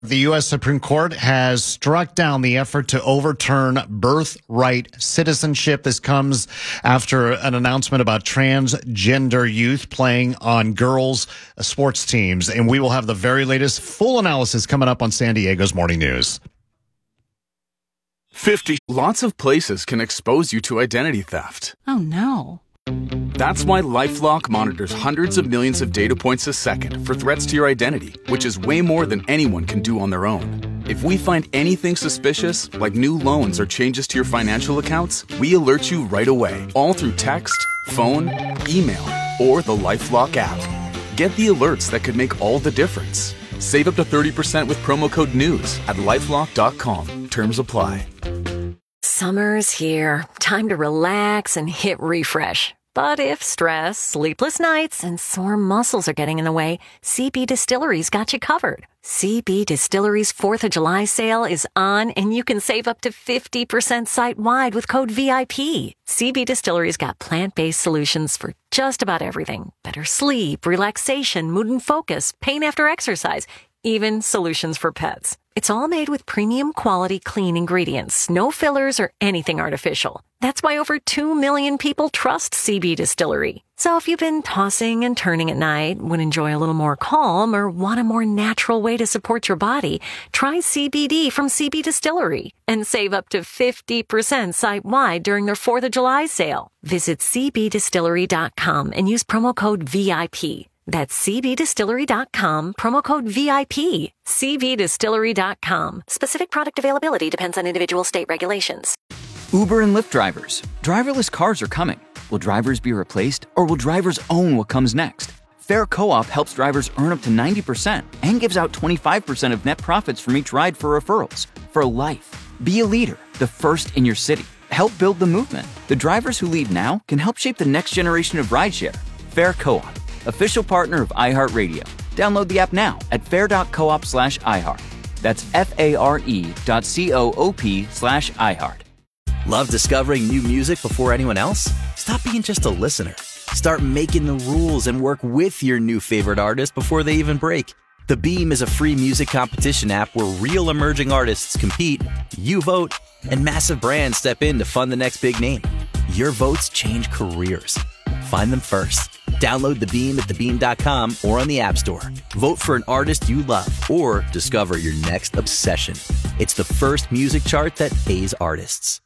The U.S. Supreme Court has struck down the effort to overturn birthright citizenship. This comes after an announcement about transgender youth playing on girls' sports teams. And we will have the very latest full analysis coming up on San Diego's Morning News. 50. Lots of places can expose you to identity theft. Oh, no. That's why LifeLock monitors hundreds of millions of data points a second for threats to your identity, which is way more than anyone can do on their own. If we find anything suspicious, like new loans or changes to your financial accounts, we alert you right away, all through text, phone, email, or the LifeLock app. Get the alerts that could make all the difference. Save up to 30% with promo code NEWS at LifeLock.com. Terms apply. Summer's here. Time to relax and hit refresh. But if stress, sleepless nights, and sore muscles are getting in the way, CB Distillery's got you covered. CB Distillery's 4th of July sale is on, and you can save up to 50% site-wide with code VIP. CB Distillery's got plant-based solutions for just about everything. Better sleep, relaxation, mood and focus, pain after exercise, even solutions for pets. It's all made with premium quality clean ingredients, no fillers or anything artificial. That's why over 2 million people trust CB Distillery. So if you've been tossing and turning at night, would enjoy a little more calm, or want a more natural way to support your body, try CBD from CB Distillery and save up to 50% site-wide during their 4th of July sale. Visit cbdistillery.com and use promo code VIP. That's cbdistillery.com, promo code VIP. cbdistillery.com. Specific product availability depends on individual state regulations. Uber and Lyft drivers. Driverless cars are coming. Will drivers be replaced, or will drivers own what comes next? Fair Co-op helps drivers earn up to 90% and gives out 25% of net profits from each ride for referrals. For life. Be a leader, the first in your city. Help build the movement. The drivers who lead now can help shape the next generation of rideshare. Fair Co-op. Official partner of iHeartRadio. Download the app now at fair.coop/iHeart. That's FARE.coop/iHeart. Love discovering new music before anyone else? Stop being just a listener. Start making the rules and work with your new favorite artist before they even break. The Beam is a free music competition app where real emerging artists compete, you vote, and massive brands step in to fund the next big name. Your votes change careers. Find them first. Download The Beam at thebeam.com or on the App Store. Vote for an artist you love or discover your next obsession. It's the first music chart that pays artists.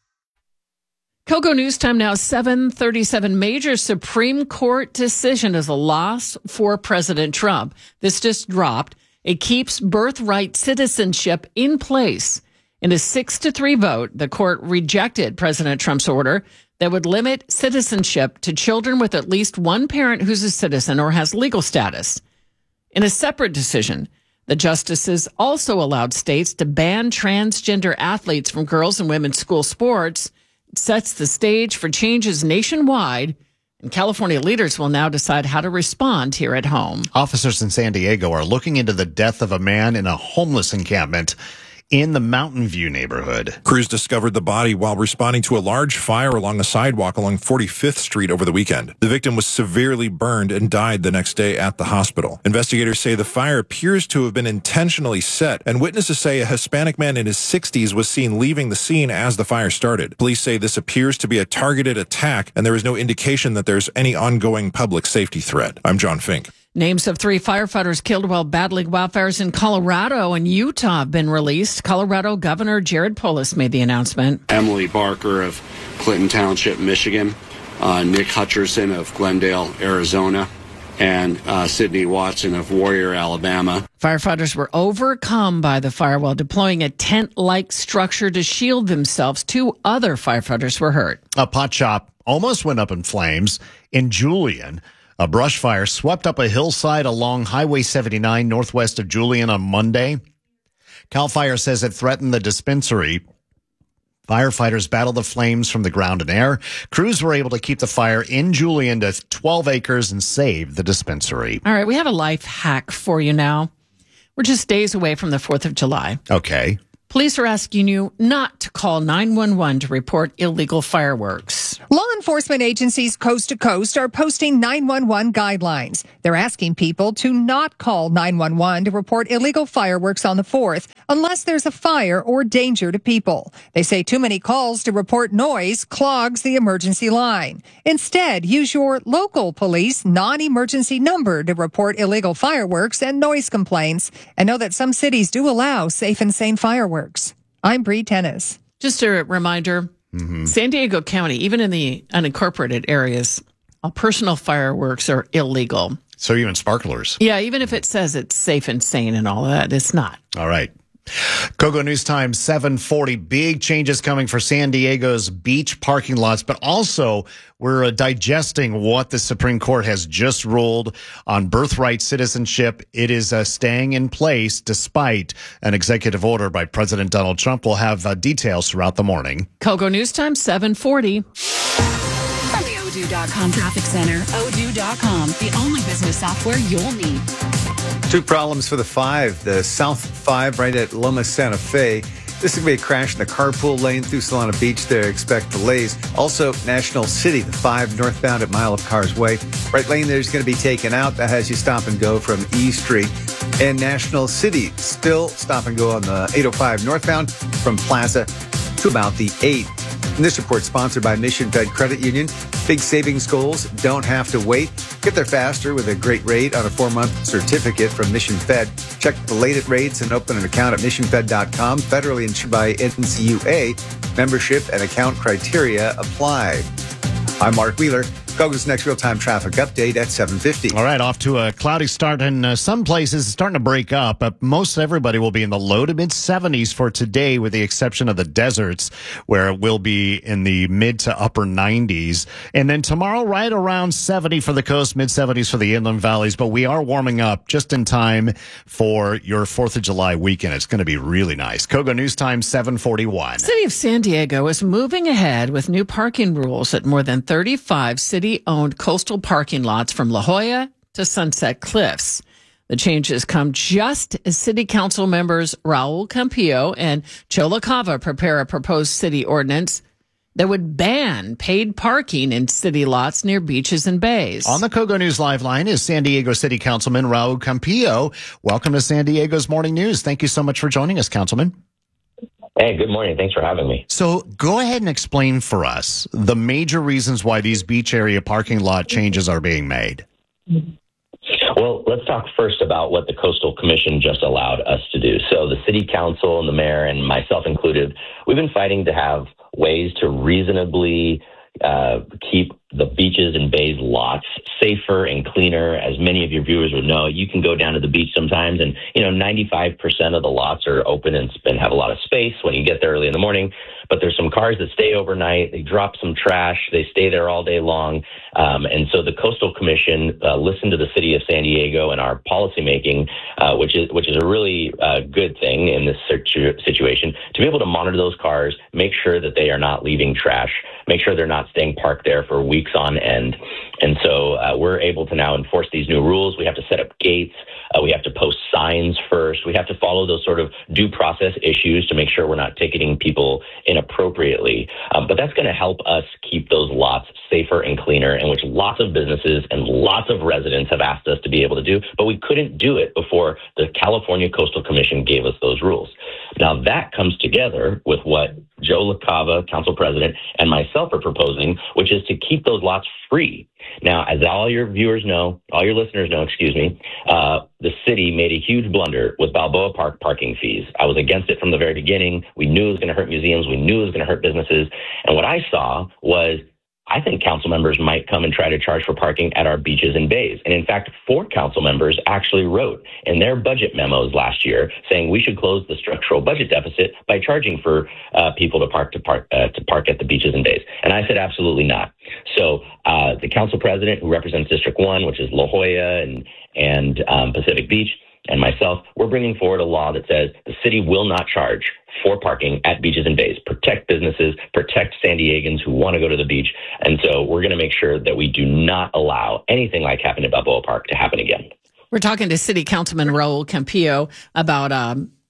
Coco News Time now, 7:37. Major Supreme Court decision is a loss for President Trump. This just dropped. It keeps birthright citizenship in place. In a 6-3 vote, the court rejected President Trump's order that would limit citizenship to children with at least one parent who's a citizen or has legal status. In a separate decision, the justices also allowed states to ban transgender athletes from girls' and women's school sports. It sets the stage for changes nationwide, and California leaders will now decide how to respond here at home. Officers in San Diego are looking into the death of a man in a homeless encampment in the Mountain View neighborhood. Crews discovered the body while responding to a large fire along a sidewalk along 45th Street over the weekend. The victim was severely burned and died the next day at the hospital. Investigators say the fire appears to have been intentionally set, and witnesses say a Hispanic man in his 60s was seen leaving the scene as the fire started. Police say this appears to be a targeted attack, and there is no indication that there's any ongoing public safety threat. I'm John Fink. Names of 3 firefighters killed while battling wildfires in Colorado and Utah have been released. Colorado Governor Jared Polis made the announcement. Emily Barker of Clinton Township, Michigan, Nick Hutcherson of Glendale, Arizona, and Sydney Watson of Warrior, Alabama. Firefighters were overcome by the fire while deploying a tent-like structure to shield themselves. 2 other firefighters were hurt. A pot shop almost went up in flames in Julian. A brush fire swept up a hillside along Highway 79 northwest of Julian on Monday. CAL FIRE says it threatened the dispensary. Firefighters battled the flames from the ground and air. Crews were able to keep the fire in Julian to 12 acres and save the dispensary. All right, we have a life hack for you now. We're just days away from the 4th of July. Okay. Police are asking you not to call 911 to report illegal fireworks. Law enforcement agencies coast to coast are posting 911 guidelines. They're asking people to not call 911 to report illegal fireworks on the 4th unless there's a fire or danger to people. They say too many calls to report noise clogs the emergency line. Instead, use your local police non-emergency number to report illegal fireworks and noise complaints, and know that some cities do allow safe and sane fireworks. I'm Bree Tennis. Just a reminder, San Diego County, even in the unincorporated areas, all personal fireworks are illegal. So even sparklers. Yeah, even if it says it's safe and sane and all that, it's not. All right. Kogo News Time 740. Big changes coming for San Diego's beach parking lots, but also we're digesting what the Supreme Court has just ruled on birthright citizenship. It is staying in place despite an executive order by President Donald Trump. We'll have details throughout the morning. Kogo News Time 740. From the Odoo.com Traffic Center, Odoo.com, the only business software you'll need. Two problems for the 5. The South 5 right at Loma Santa Fe. This is going to be a crash in the carpool lane through Solana Beach there. Expect delays. Also, National City, the 5 northbound at Mile of Cars Way. Right lane there's going to be taken out. That has you stop and go from E Street. And National City, still stop and go on the 805 northbound from Plaza to about the 8. And this report sponsored by Mission Fed Credit Union. Big savings goals don't have to wait. Get there faster with a great rate on a 4-month certificate from Mission Fed. Check the latest rates and open an account at missionfed.com. Federally insured by NCUA. Membership and account criteria apply. I'm Mark Wheeler. Kogo's next real-time traffic update at 7:50. All right, off to a cloudy start in some places. It's starting to break up, but most everybody will be in the low to mid-70s for today, with the exception of the deserts, where it will be in the mid to upper 90s. And then tomorrow, right around 70 for the coast, mid-70s for the inland valleys. But we are warming up just in time for your 4th of July weekend. It's going to be really nice. Kogo News Time 741. City of San Diego is moving ahead with new parking rules at more than 35 city-owned coastal parking lots from La Jolla to Sunset Cliffs. The changes come just as City Council members Raul Campillo and Joe LaCava prepare a proposed city ordinance that would ban paid parking in city lots near beaches and bays. On the Kogo News Live line is San Diego City Councilman Raul Campillo. Welcome to San Diego's Morning News. Thank you so much for joining us, Councilman. Hey, good morning. Thanks for having me. So go ahead and explain for us the major reasons why these beach area parking lot changes are being made. Well, let's talk first about what the Coastal Commission just allowed us to do. So the City Council and the mayor and myself included, we've been fighting to have ways to reasonably keep the beaches and bays lots safer and cleaner. As many of your viewers would know, you can go down to the beach sometimes and, 95% of the lots are open and have a lot of space when you get there early in the morning. But there's some cars that stay overnight. They drop some trash. They stay there all day long. And so the Coastal Commission listened to the city of San Diego and our policymaking, which is a really good thing in this situation, to be able to monitor those cars, make sure that they are not leaving trash, make sure they're not staying parked there for weeks on end. And so we're able to now enforce these new rules. We have to set up gates. We have to post signs first. We have to follow those sort of due process issues to make sure we're not ticketing people inappropriately. But that's going to help us keep those lots safer and cleaner, in which lots of businesses and lots of residents have asked us to be able to do, but we couldn't do it before the California Coastal Commission gave us those rules. Now that comes together with what Joe LaCava, council president, and myself are proposing, which is to keep those lots free. Now, as all your viewers know, all your listeners know, the city made a huge blunder with Balboa Park parking fees. I was against it from the very beginning. We knew it was going to hurt museums. We knew it was going to hurt businesses. And what I saw was, I think council members might come and try to charge for parking at our beaches and bays. And in fact, 4 council members actually wrote in their budget memos last year saying we should close the structural budget deficit by charging for people to park at the beaches and bays. And I said, absolutely not. So the council president, who represents District 1, which is La Jolla and Pacific Beach, and myself, we're bringing forward a law that says the city will not charge for parking at beaches and bays. Protect businesses, protect San Diegans who want to go to the beach. And so we're going to make sure that we do not allow anything like happened at Balboa Park to happen again. We're talking to City Councilman Raul Campillo about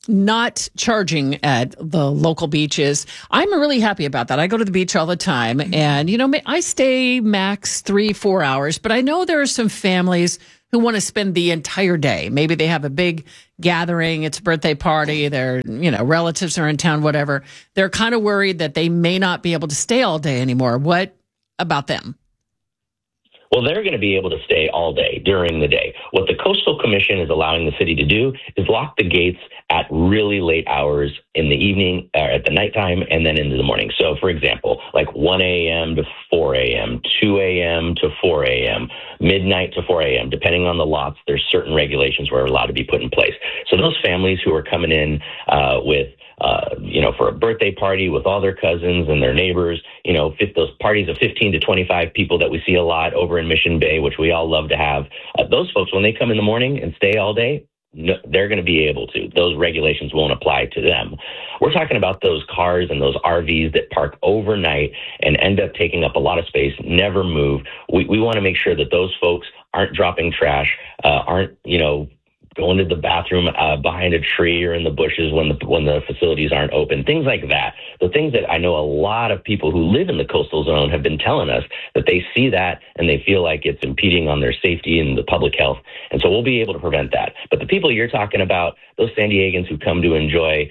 not charging at the local beaches. I'm really happy about that. I go to the beach all the time, and I stay max 3-4 hours, but I know there are some families who want to spend the entire day. Maybe they have a big gathering, it's a birthday party, their relatives are in town, whatever. They're kind of worried that they may not be able to stay all day anymore. What about them? Well, they're going to be able to stay all day during the day. What the Coastal Commission is allowing the city to do is lock the gates at really late hours in the evening, at the nighttime, and then into the morning. So, for example, like 1 a.m. to 4 a.m., 2 a.m. to 4 a.m., midnight to 4 a.m., depending on the lots, there's certain regulations where are allowed to be put in place. So those families who are coming in with for a birthday party with all their cousins and their neighbors, those parties of 15 to 25 people that we see a lot over in Mission Bay, which we all love to have. Those folks, when they come in the morning and stay all day, no, they're going to be able to. Those regulations won't apply to them. We're talking about those cars and those RVs that park overnight and end up taking up a lot of space, never move. We want to make sure that those folks aren't dropping trash, aren't, going to the bathroom behind a tree or in the bushes when the facilities aren't open, things like that. The things that I know a lot of people who live in the coastal zone have been telling us that they see that and they feel like it's impeding on their safety and the public health. And so we'll be able to prevent that. But the people you're talking about, those San Diegans who come to enjoy,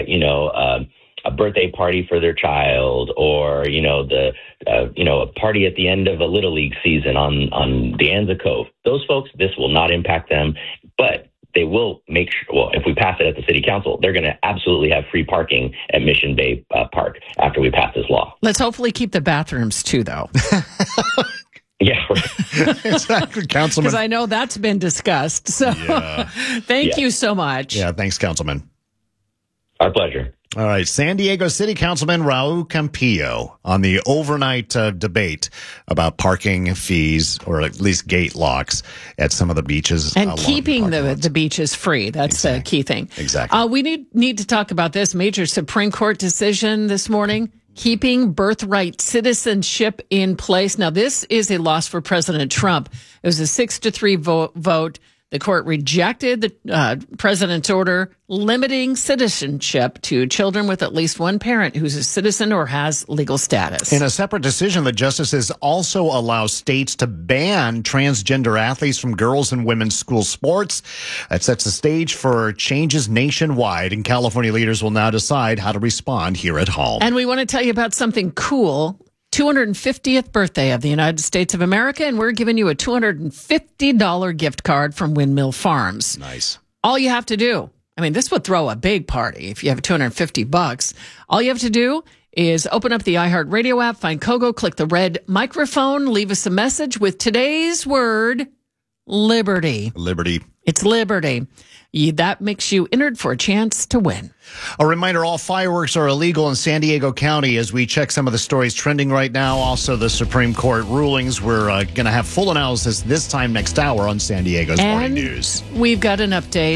a birthday party for their child, or a party at the end of a Little League season on De Anza Cove. Those folks, this will not impact them, but they will make sure. Well, if we pass it at the city council, they're going to absolutely have free parking at Mission Bay Park after we pass this law. Let's hopefully keep the bathrooms too, though. Yeah, right. Exactly, Councilman. Because I know that's been discussed. So thank you so much. Yeah, thanks, Councilman. Our pleasure. All right, San Diego City Councilman Raul Campillo on the overnight debate about parking fees, or at least gate locks at some of the beaches. And keeping the beaches free. That's the key thing. Exactly. We need to talk about this major Supreme Court decision this morning, keeping birthright citizenship in place. Now, this is a loss for President Trump. It was a 6-3 vote. The court rejected the president's order limiting citizenship to children with at least one parent who's a citizen or has legal status. In a separate decision, the justices also allow states to ban transgender athletes from girls' and women's school sports. That sets the stage for changes nationwide, and California leaders will now decide how to respond here at home. And we want to tell you about something cool. 250th birthday of the United States of America, and we're giving you a $250 gift card from Windmill Farms. Nice. All you have to do, this would throw a big party if you have $250. All you have to do is open up the iHeartRadio app, find Kogo, click the red microphone, leave us a message with today's word, liberty. Liberty. It's liberty. That makes you entered for a chance to win. A reminder, all fireworks are illegal in San Diego County as we check some of the stories trending right now. Also, the Supreme Court rulings. We're going to have full analysis this time next hour on San Diego's Morning News. We've got an update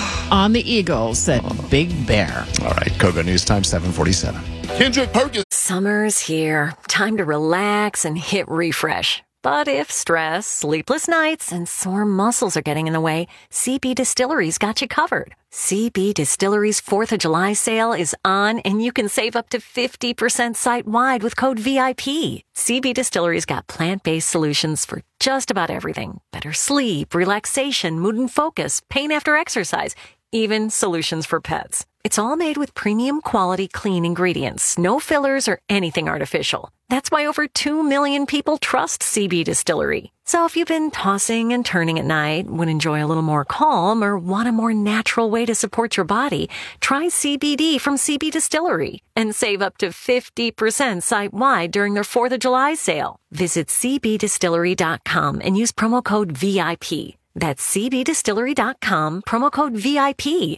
on the Eagles at Big Bear. All right, Kogo News Time, 7:47. Kendrick Perkins. Summer's here. Time to relax and hit refresh. But if stress, sleepless nights, and sore muscles are getting in the way, CB Distillery's got you covered. CB Distillery's 4th of July sale is on, and you can save up to 50% site-wide with code VIP. CB Distillery's got plant-based solutions for just about everything. Better sleep, relaxation, mood and focus, pain after exercise, even solutions for pets. It's all made with premium quality clean ingredients, no fillers or anything artificial. That's why over 2 million people trust CB Distillery. So if you've been tossing and turning at night, would enjoy a little more calm, or want a more natural way to support your body, try CBD from CB Distillery and save up to 50% site-wide during their 4th of July sale. Visit cbdistillery.com and use promo code VIP. That's cbdistillery.com, promo code VIP.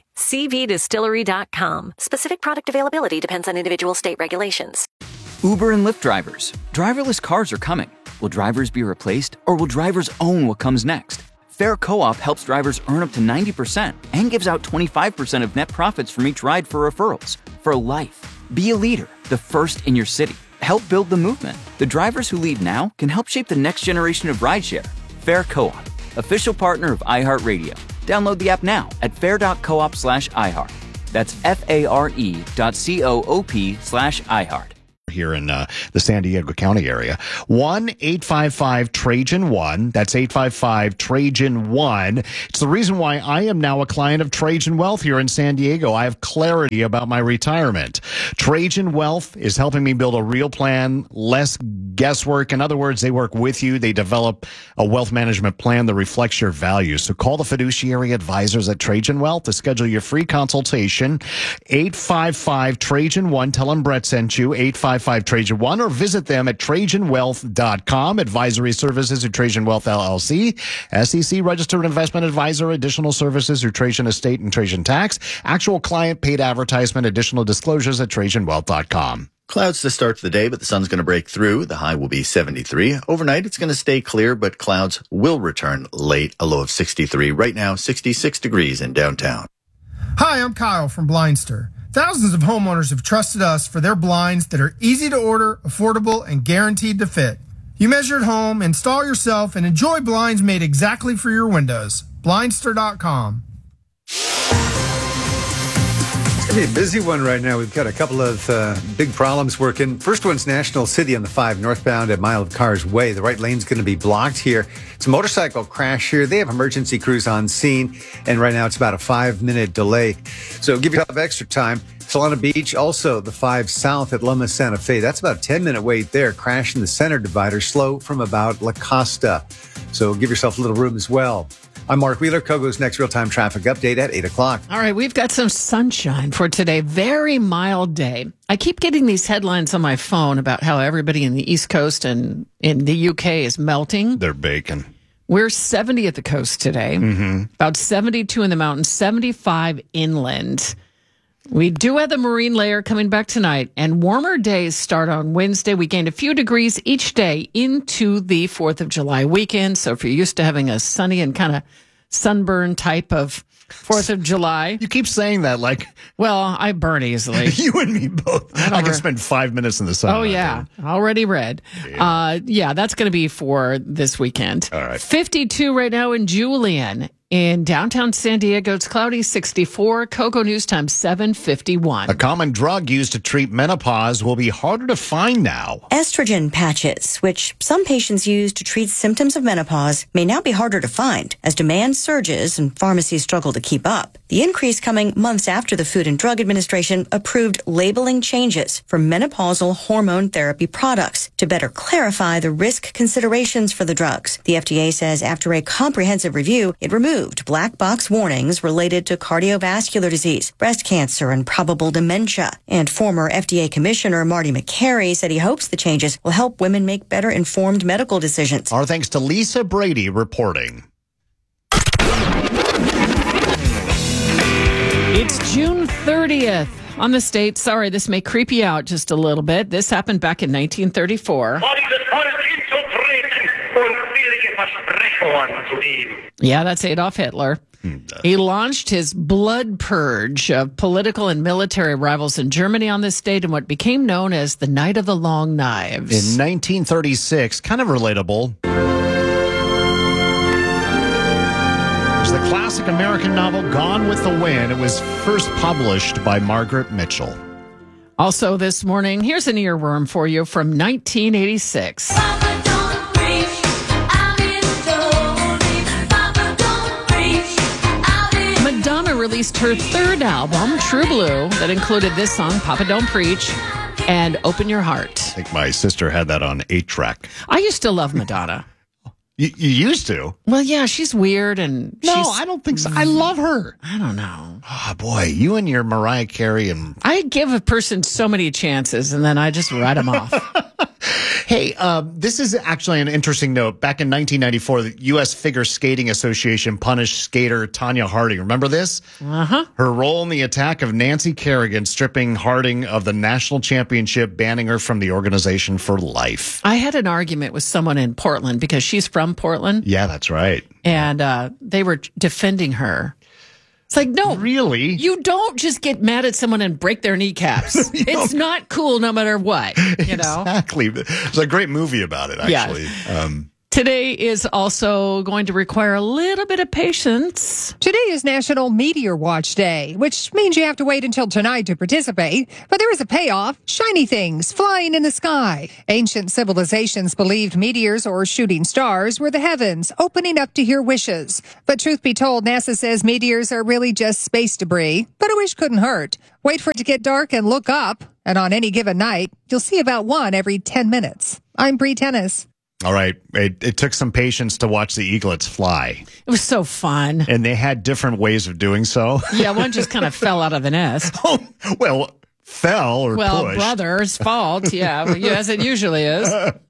cbdistillery.com. Specific product availability depends on individual state regulations. Uber and Lyft drivers. Driverless cars are coming. Will drivers be replaced, or will drivers own what comes next? Fair Co-op helps drivers earn up to 90% and gives out 25% of net profits from each ride for referrals. For life. Be a leader, the first in your city. Help build the movement. The drivers who lead now can help shape the next generation of rideshare. Fair Co-op. Official partner of iHeartRadio. Download the app now at fair.coop/iHeart. That's FARE.coop/iHeart. Here in the San Diego County area. 1-855-TRAJAN-1. That's 855-TRAJAN-1. It's the reason why I am now a client of Trajan Wealth here in San Diego. I have clarity about my retirement. Trajan Wealth is helping me build a real plan, less guesswork. In other words, they work with you. They develop a wealth management plan that reflects your values. So call the fiduciary advisors at Trajan Wealth to schedule your free consultation. 855-TRAJAN-1. Tell them Brett sent you. 855-TRAJAN-1, or visit them at TrajanWealth.com. Advisory services at Trajan Wealth LLC. SEC registered investment advisor. Additional services through Trajan Estate and Trajan Tax. Actual client paid advertisement. Additional disclosures at TrajanWealth.com. Clouds to start the day, but the sun's going to break through. The high will be 73. Overnight, it's going to stay clear, but clouds will return late, a low of 63. Right now, 66 degrees in downtown. Hi, I'm Kyle from Blindster. Thousands of homeowners have trusted us for their blinds that are easy to order, affordable, and guaranteed to fit. You measure at home, install yourself, and enjoy blinds made exactly for your windows. Blindster.com. It's going to be a busy one right now. We've got a couple of big problems working. First one's National City on the 5 northbound at Mile of Cars Way. The right lane's going to be blocked here. It's a motorcycle crash here. They have emergency crews on scene, and right now it's about a 5-minute delay. So give yourself extra time. Solana Beach, also the 5 south at Loma Santa Fe. That's about a 10-minute wait there. Crash in the center divider, slow from about La Costa. So give yourself a little room as well. I'm Mark Wheeler. Kogo's next real-time traffic update at 8 o'clock. All right, we've got some sunshine for today. Very mild day. I keep getting these headlines on my phone about how everybody in the East Coast and in the UK is melting. They're baking. We're 70 at the coast today, about 72 in the mountains, 75 inland. We do have the marine layer coming back tonight, and warmer days start on Wednesday. We gained a few degrees each day into the 4th of July weekend. So if you're used to having a sunny and kind of sunburn type of 4th of July. You keep saying that like... Well, I burn easily. You and me both. I can spend 5 minutes in the sun. Oh, yeah. Already read. Yeah, that's going to be for this weekend. All right. 52 right now in Julian. In downtown San Diego, it's cloudy, 64. Coco News Time, 7:51. A common drug used to treat menopause will be harder to find now. Estrogen patches, which some patients use to treat symptoms of menopause, may now be harder to find as demand surges and pharmacies struggle to keep up. The increase coming months after the Food and Drug Administration approved labeling changes for menopausal hormone therapy products to better clarify the risk considerations for the drugs. The FDA says after a comprehensive review, it removed black box warnings related to cardiovascular disease, breast cancer, and probable dementia. And former FDA Commissioner Marty McCary said he hopes the changes will help women make better informed medical decisions. Our thanks to Lisa Brady reporting. It's June 30th on the state. Sorry, this may creep you out just a little bit. This happened back in 1934. Yeah, that's Adolf Hitler. He launched his blood purge of political and military rivals in Germany on this date in what became known as the Night of the Long Knives. In 1936, kind of relatable. It was the classic American novel Gone with the Wind. It was first published by Margaret Mitchell. Also this morning, here's an earworm for you from 1986. Madonna released her third album, True Blue, that included this song, Papa Don't Preach, and Open Your Heart. I think my sister had that on 8-track. I used to love Madonna. You used to? Well, yeah, she's weird and I don't think so. I love her. I don't know. Oh, boy, you and your Mariah Carey and... I give a person so many chances, and then I just write them off. Hey, this is actually an interesting note. Back in 1994, the U.S. Figure Skating Association punished skater Tanya Harding. Remember this? Uh-huh. Her role in the attack of Nancy Kerrigan, stripping Harding of the national championship, banning her from the organization for life. I had an argument with someone in Portland because she's from Portland. Yeah, that's right. And they were defending her. It's like, no, really? You don't just get mad at someone and break their kneecaps. It's not cool no matter what, you know? Exactly. There's a great movie about it, actually. Yeah. Today is also going to require a little bit of patience. Today is National Meteor Watch Day, which means you have to wait until tonight to participate. But there is a payoff: shiny things flying in the sky. Ancient civilizations believed meteors or shooting stars were the heavens opening up to hear wishes. But truth be told, NASA says meteors are really just space debris. But a wish couldn't hurt. Wait for it to get dark and look up. And on any given night, you'll see about one every 10 minutes. I'm Bree Tennis. All right. It took some patience to watch the eaglets fly. It was so fun. And they had different ways of doing so. Yeah, one just kind of fell out of the nest. Oh, well, fell or well, pushed. brother's fault. Yeah, as it usually is.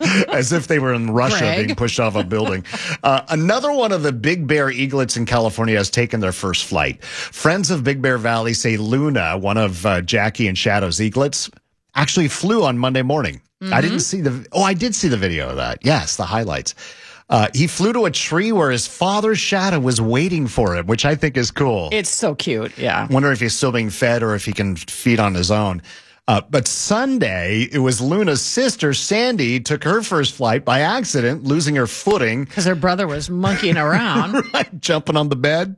As if they were in Russia Greg. being pushed off a building. Another one of the Big Bear eaglets in California has taken their first flight. Friends of Big Bear Valley say Luna, one of Jackie and Shadow's eaglets, actually flew on Monday morning. I didn't see I did see the video of that. Yes, the highlights. He flew to a tree where his father's shadow was waiting for him, which I think is cool. It's so cute. Yeah. Wonder if he's still being fed or if he can feed on his own. But Sunday, it was Luna's sister, Sandy, took her first flight by accident, losing her footing. Because her brother was monkeying around. Right, jumping on the bed.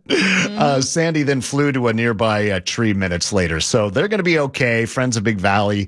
Sandy then flew to a nearby tree minutes later. So they're going to be okay. Friends of Big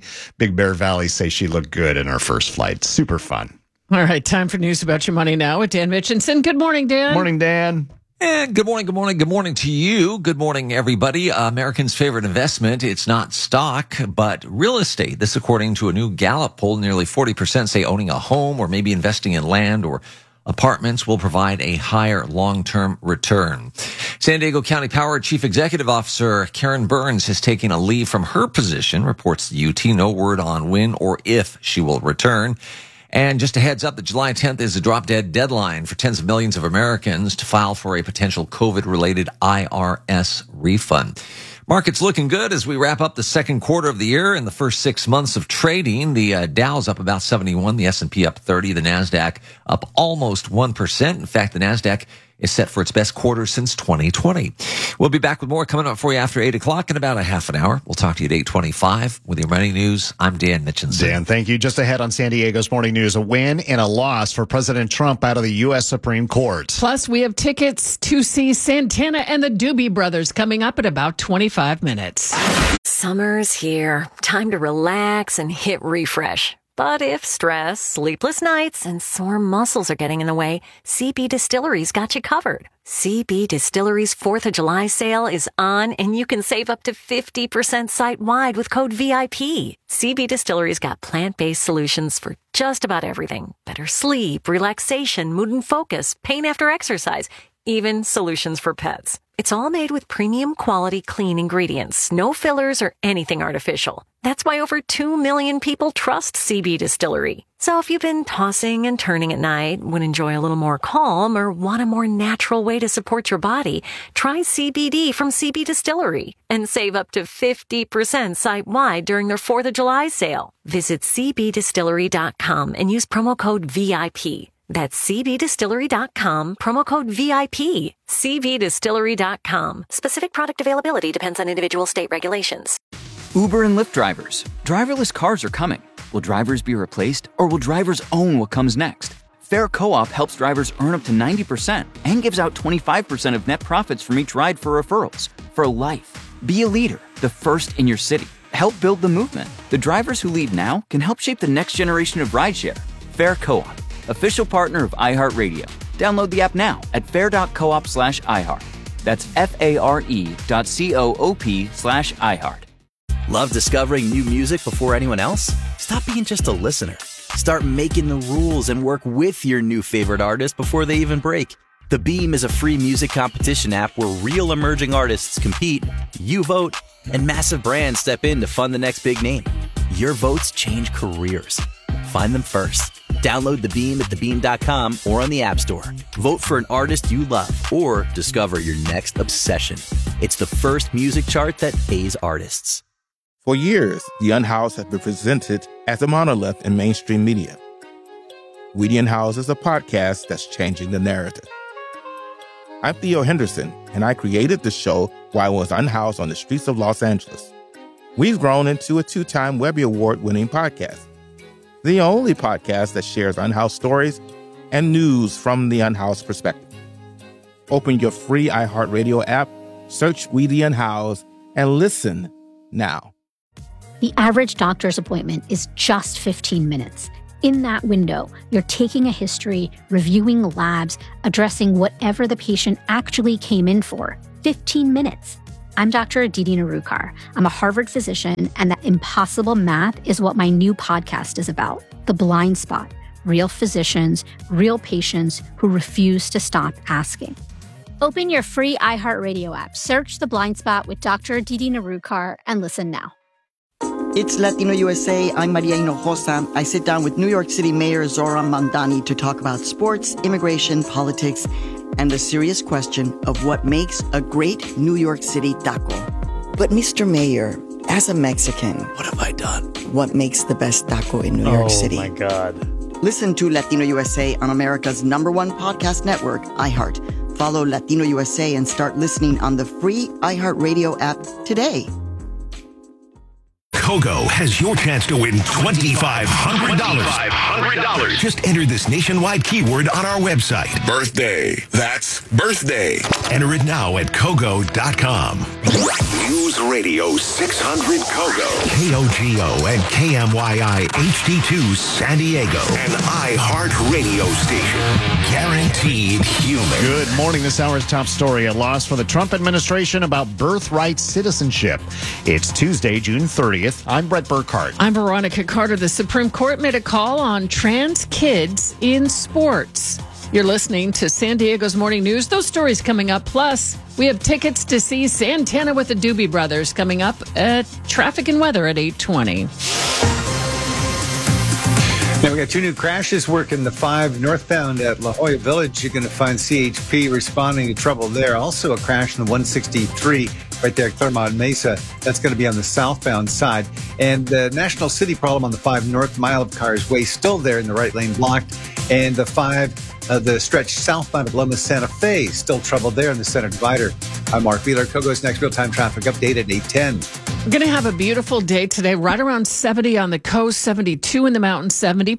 Bear Valley say she looked good in her first flight. Super fun. All right, time for news about your money now with Dan Mitchinson. Good morning, Dan. Morning, Dan. And good morning to you. Good morning, everybody. Americans' favorite investment, it's not stock, but real estate. This according to a new Gallup poll. Nearly 40% say owning a home or maybe investing in land or apartments will provide a higher long-term return. San Diego County Power Chief Executive Officer Karen Burns has taken a leave from her position, reports the UT. No word on when or if she will return. And just a heads up that July 10th is a drop-dead deadline for tens of millions of Americans to file for a potential COVID-related IRS refund. Market's looking good as we wrap up the second quarter of the year. In the first 6 months of trading, the Dow's up about 71, the S&P up 30, the NASDAQ up almost 1%. In fact, the NASDAQ is set for its best quarter since 2020. We'll be back with more coming up for you after 8 o'clock in about a half an hour. We'll talk to you at 8:25 with your money news. I'm Dan Mitchinson. Dan, thank you. Just ahead on San Diego's Morning News, a win and a loss for President Trump out of the U.S. Supreme Court. Plus, we have tickets to see Santana and the Doobie Brothers coming up in about 25 minutes. Summer's here. Time to relax and hit refresh. But if stress, sleepless nights, and sore muscles are getting in the way, CB Distillery's got you covered. CB Distillery's 4th of July sale is on, and you can save up to 50% site-wide with code VIP. CB Distillery's got plant-based solutions for just about everything. Better sleep, relaxation, mood and focus, pain after exercise, even solutions for pets. It's all made with premium quality clean ingredients, no fillers or anything artificial. That's why over 2 million people trust CB Distillery. So if you've been tossing and turning at night, would enjoy a little more calm, or want a more natural way to support your body, try CBD from CB Distillery and save up to 50% site-wide during their 4th of July sale. Visit cbdistillery.com and use promo code VIP. That's cbdistillery.com, promo code VIP. cbdistillery.com. Specific product availability depends on individual state regulations. Uber and Lyft drivers. Driverless cars are coming. Will drivers be replaced, or will drivers own what comes next? Fair Co-op helps drivers earn up to 90% and gives out 25% of net profits from each ride for referrals. For life. Be a leader, the first in your city. Help build the movement. The drivers who lead now can help shape the next generation of rideshare. Fair Co-op. Official partner of iHeartRadio. Download the app now at fair.coop/iHeart. That's FARE.coop/iHeart. Love discovering new music before anyone else? Stop being just a listener. Start making the rules and work with your new favorite artist before they even break. The Beam is a free music competition app where real emerging artists compete, you vote, and massive brands step in to fund the next big name. Your votes change careers. Find them first. Download The Beam at thebeam.com or on the App Store. Vote for an artist you love or discover your next obsession. It's the first music chart that pays artists. For years, The Unhoused has been presented as a monolith in mainstream media. We The Unhoused is a podcast that's changing the narrative. I'm Theo Henderson, and I created the show while I was unhoused on the streets of Los Angeles. We've grown into a 2-time Webby Award-winning podcast. The only podcast that shares unhoused stories and news from the unhoused perspective. Open your free iHeartRadio app, search Weedy Unhoused, and listen now. The average doctor's appointment is just 15 minutes. In that window, you're taking a history, reviewing labs, addressing whatever the patient actually came in for. 15 minutes. I'm Dr. Aditi Narukar. I'm a Harvard physician, and that impossible math is what my new podcast is about. The Blind Spot. Real physicians, real patients who refuse to stop asking. Open your free iHeartRadio app, search The Blind Spot with Dr. Aditi Narukar, and listen now. It's Latino USA. I'm Maria Hinojosa. I sit down with New York City Mayor Zoran Mandani to talk about sports, immigration, politics, and the serious question of what makes a great New York City taco. But Mr. Mayor, as a Mexican, what have I done? What makes the best taco in New York City? Oh, my God. Listen to Latino USA on America's #1 podcast network, iHeart. Follow Latino USA and start listening on the free iHeartRadio app today. Kogo has your chance to win $2,500. Just enter this nationwide keyword on our website. Birthday. That's birthday. Enter it now at Kogo.com. News Radio 600 Kogo. KOGO and KMYI HD2 San Diego. An iHeart radio station. Guaranteed human. Good morning. This hour's top story: a loss for the Trump administration about birthright citizenship. It's Tuesday, June 30th. I'm Brett Burkhardt. I'm Veronica Carter. The Supreme Court made a call on trans kids in sports. You're listening to San Diego's Morning News. Those stories coming up. Plus, we have tickets to see Santana with the Doobie Brothers coming up at Traffic and Weather at 8:20. Now, we got 2 new crashes working the 5 northbound at La Jolla Village. You're going to find CHP responding to trouble there. Also, a crash in the 163 right there at Claremont Mesa. That's going to be on the southbound side. And the National City problem on the 5 north mile of Cars Way still there in the right lane blocked. And the 5, the stretch southbound of Loma Santa Fe, still trouble there in the center divider. I'm Mark Wheeler. Kogo's next real-time traffic update at 8:10. We're going to have a beautiful day today, right around 70 on the coast, 72 in the mountains,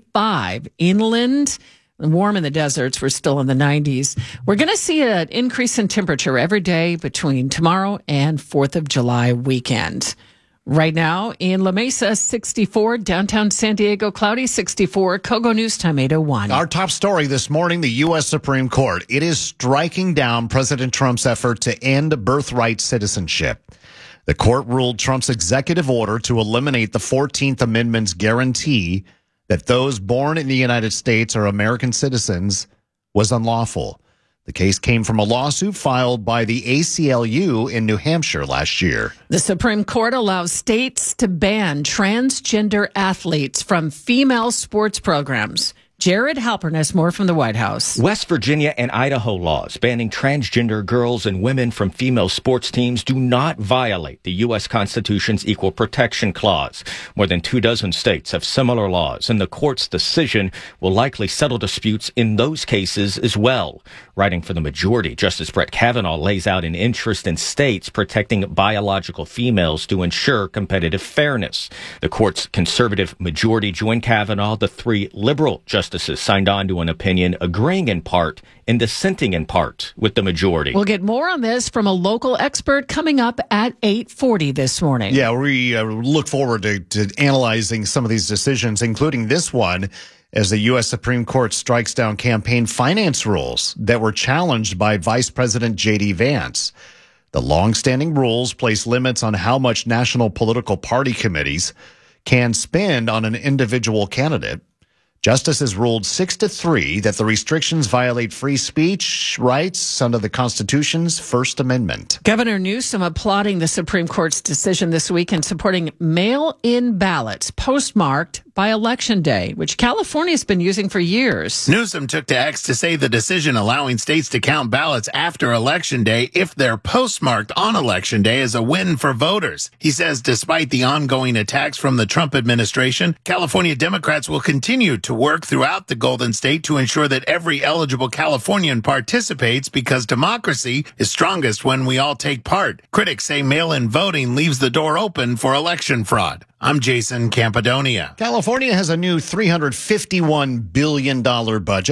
75 inland. Warm in the deserts. We're still in the 90s. We're going to see an increase in temperature every day between tomorrow and 4th of July weekend. Right now in La Mesa, 64. Downtown San Diego, cloudy, 64. Kogo News Time, 8:01. Our top story this morning, the U.S. Supreme Court. It is striking down President Trump's effort to end birthright citizenship. The court ruled Trump's executive order to eliminate the 14th Amendment's guarantee that those born in the United States are American citizens was unlawful. The case came from a lawsuit filed by the ACLU in New Hampshire last year. The Supreme Court allows states to ban transgender athletes from female sports programs. Jared Halpern has more from the White House. West Virginia and Idaho laws banning transgender girls and women from female sports teams do not violate the U.S. Constitution's Equal Protection Clause. More than 24 states have similar laws, and the court's decision will likely settle disputes in those cases as well. Writing for the majority, Justice Brett Kavanaugh lays out an interest in states protecting biological females to ensure competitive fairness. The court's conservative majority joined Kavanaugh. The 3 liberal justices signed on to an opinion agreeing in part and dissenting in part with the majority. We'll get more on this from a local expert coming up at 8:40 this morning. Yeah, we look forward to analyzing some of these decisions, including this one, as the U.S. Supreme Court strikes down campaign finance rules that were challenged by Vice President J.D. Vance. The longstanding rules place limits on how much national political party committees can spend on an individual candidate. Justices ruled 6-3 that the restrictions violate free speech rights under the Constitution's First Amendment. Governor Newsom applauding the Supreme Court's decision this week and supporting mail-in ballots postmarked by Election Day, which California has been using for years. Newsom took to X to say the decision allowing states to count ballots after Election Day if they're postmarked on Election Day is a win for voters. He says despite the ongoing attacks from the Trump administration, California Democrats will continue to work throughout the Golden State to ensure that every eligible Californian participates because democracy is strongest when we all take part. Critics say mail-in voting leaves the door open for election fraud. I'm Jason Campadonia. California has a new $351 billion budget.